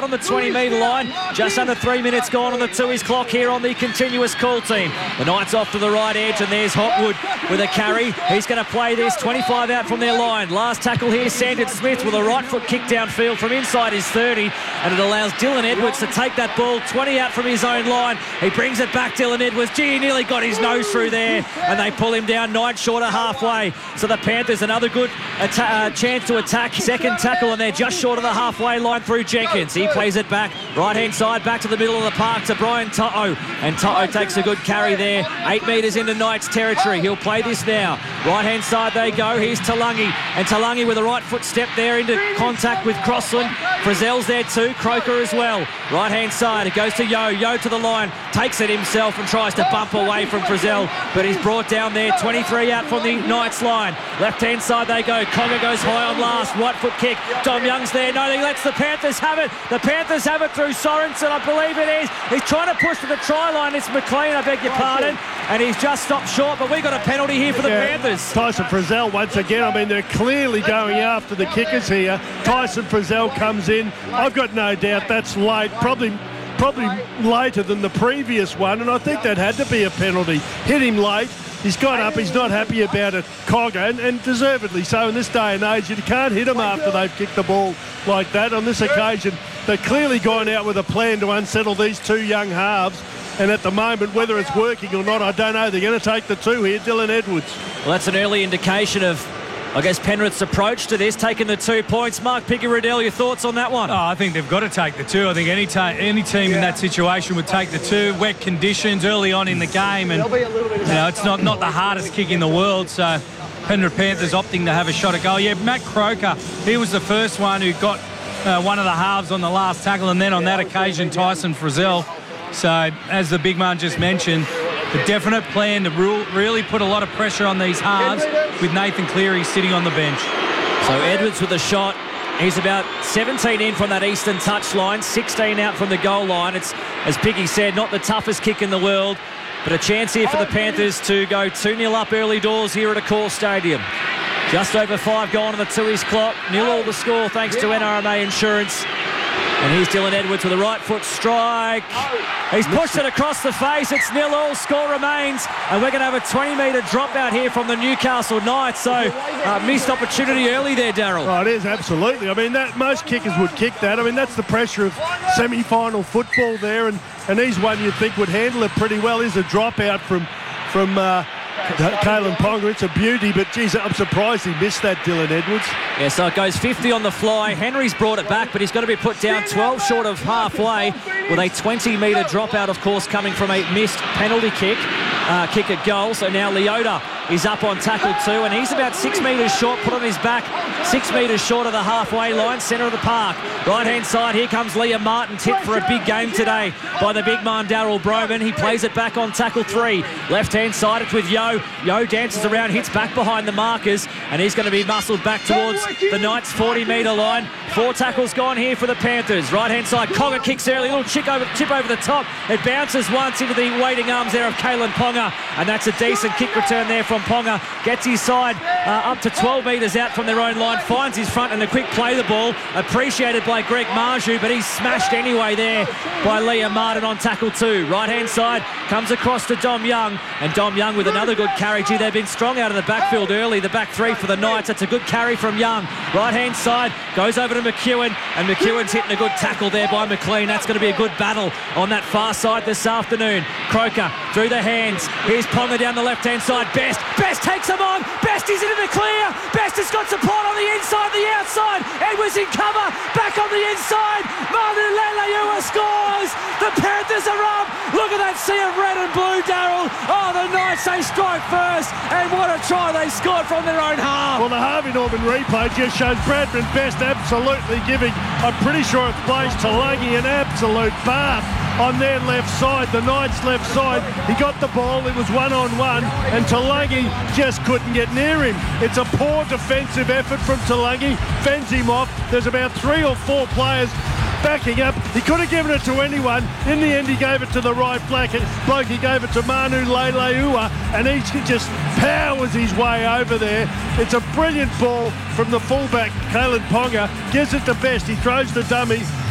out on the 20-metre line. Just under 3 minutes gone on the 2's clock here on the continuous call team. The Knights off to the right edge, and there's Hopwood with a carry. He's going to play this 25 out from their line. Last tackle here, Sandon Smith with a right foot kick downfield from inside his 30, and it allows Dylan Edwards to take that ball 20 out from his own line. He brings it back, Dylan Edwards. Gee, he nearly got his nose through there, and they pull him down 9 short of halfway. So the Panthers, another good chance to attack. Second tackle, and they're just short of the halfway line through Jenkins. He plays it back, right-hand side, back to the middle of the park to Brian To'o, and To'o takes a good carry there. 8 metres into Knights territory. He'll play this now. Right-hand side they go. Here's Talangi, and Talangi with a right foot step there into contact with Crossland. Frizzell's there too, Croker as well. Right-hand side, it goes to Yo to the line, takes it himself and tries to bump away from Frizzell, but he's brought down there, 23 out from the Knights line. Left-hand side they go. Conga goes high on last, right foot kick. Dom Young's there. No, he lets the Panthers have it. The Panthers have it through Sorensen, I believe it is. He's trying to push to the try line. It's McLean, I beg your pardon, and he's just stopped short, but we got a penalty here for the Panthers. Tyson Frizzell once again. I mean, they're clearly going after the kickers here. Tyson Frizzell comes in. I've got no doubt that's late, probably later than the previous one, and I think that had to be a penalty. Hit him late. He's got up. He's not happy about it, Cogger, and deservedly so in this day and age. You can't hit them after they've kicked the ball like that. On this occasion, they've clearly gone out with a plan to unsettle these two young halves. And at the moment, whether it's working or not, I don't know. They're going to take the 2 here, Dylan Edwards. Well, that's an early indication of, I guess, Penrith's approach to this, taking the 2 points. Mark Pickett-Riddell, your thoughts on that one? Oh, I think they've got to take the 2. I think any team in that situation would take the 2. Wet conditions early on in the game, and it's not the hardest kick in the world, so Penrith Panthers opting to have a shot at goal. Yeah, Matt Croker, he was the first one who got one of the halves on the last tackle, and then on that occasion, Tyson Frizzell. So, as the big man just mentioned, the definite plan to really put a lot of pressure on these halves with Nathan Cleary sitting on the bench. So Edwards with a shot. He's about 17 in from that eastern touchline, 16 out from the goal line. It's, as Piggy said, not the toughest kick in the world, but a chance here for the Panthers to go 2-0 up early doors here at Accor Stadium. Just over 5 gone on the 2's clock. 0-all the score thanks to NRMA Insurance. And here's Dylan Edwards with a right foot strike. He's pushed it across the face. It's 0-all. Score remains. And we're going to have a 20-metre dropout here from the Newcastle Knights. So missed opportunity early there, Darryl. Oh, it is, absolutely. I mean, that most kickers would kick that. I mean, that's the pressure of semi-final football there. And he's one you'd think would handle it pretty well. Here's a dropout from Kalen Ponga. It's a beauty, but geez, I'm surprised he missed that, Dylan Edwards. Yeah, so it goes 50 on the fly. Henry's brought it back, but he's got to be put down 12 short of halfway with a 20-metre dropout, of course, coming from a missed penalty kick at goal. So now Leota is up on tackle 2, and he's about 6 metres short, put on his back, 6 metres short of the halfway line, centre of the park. Right-hand side, here comes Liam Martin, tipped for a big game today by the big man, Darryl Broman. He plays it back on tackle 3. Left-hand side, it's with Yo. Yo dances around, hits back behind the markers, and he's going to be muscled back towards the Knights' 40-metre line. 4 tackles gone here for the Panthers. Right-hand side, Cogger kicks early, little chip over the top. It bounces once into the waiting arms there of Kalen Ponga, and that's a decent kick return there from Ponga. Gets his side up to 12 metres out from their own line, finds his front and a quick play the ball. Appreciated by Greg Marju, but he's smashed anyway there by Liam Martin on tackle 2. Right-hand side comes across to Dom Young, and Dom Young with another good carry. Gee, they've been strong out of the backfield early, the back 3 for the Knights. That's a good carry from Young. Right-hand side goes over to McEwen, and McEwen's hitting a good tackle there by McLean. That's going to be a good battle on that far side this afternoon. Croker through the hands. Here's Ponga down the left-hand side. Best takes him on. Best is into the clear. Best has got support on the inside, the outside. Edwards in cover. Back on the inside. Manu Leilua scores. The Panthers are up. Look at that sea of red and blue, Darryl. Oh, the Knights, they strike first. And what a try they scored from their own half. Well, the Harvey Norman replay just shows Bradman Best absolutely giving, I'm pretty sure it's Blaze Talangi, an absolute bath on their left side, the Knights' left side. He got the ball, it was one-on-one, and Talangi just couldn't get near him. It's a poor defensive effort from Talangi, fends him off. There's about 3 or 4 players backing up. He could have given it to anyone. In the end, he gave it to the right bloke. He gave it to Manu Leilua, and he just powers his way over there. It's a brilliant ball from the fullback, Kalen Ponga. Gives it to Best. He throws the dummy.